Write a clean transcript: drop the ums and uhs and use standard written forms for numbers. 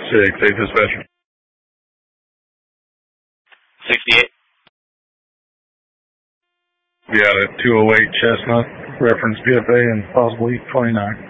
8 dispatcher. 68. We got a 208 Chestnut, reference PFA and possibly 29.